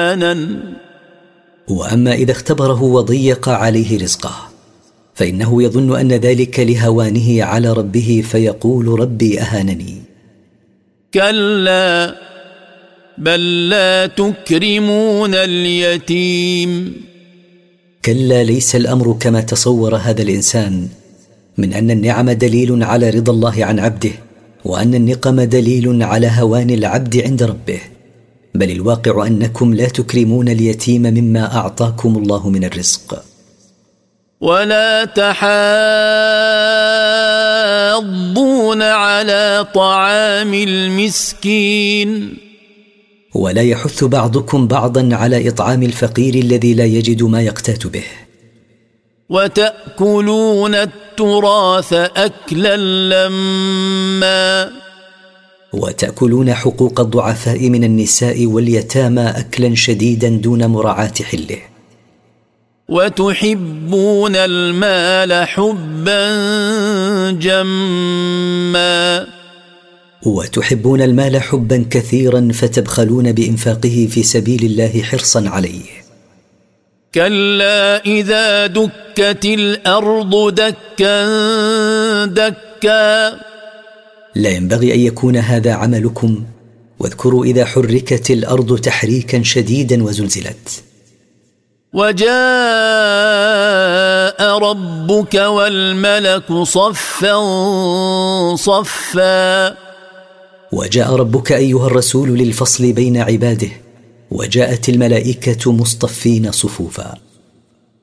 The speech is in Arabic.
أهانن. وأما إذا اختبره وضيق عليه رزقه فإنه يظن أن ذلك لهوانه على ربه فيقول ربي أهانني. كلا بل لا تكرمون اليتيم. كلا ليس الأمر كما تصور هذا الإنسان من أن النعم دليل على رضا الله عن عبده وأن النقم دليل على هوان العبد عند ربه، بل الواقع أنكم لا تكرمون اليتيم مما أعطاكم الله من الرزق. ولا تحاضون على طعام المسكين. ولا يحث بعضكم بعضا على إطعام الفقير الذي لا يجد ما يقتات به. وتأكلون التراث أكلا لما. وتأكلون حقوق الضعفاء من النساء واليتامى أكلا شديدا دون مراعاة حله. وتحبون المال حبا جما. وتحبون المال حبا كثيرا فتبخلون بإنفاقه في سبيل الله حرصا عليه. كلا إذا دكت الأرض دكا دكا. لا ينبغي أن يكون هذا عملكم، واذكروا إذا حركت الأرض تحريكا شديدا وزلزلت. وجاء ربك والملك صفا صفا. وجاء ربك أيها الرسول للفصل بين عباده، وجاءت الملائكة مصطفين صفوفا.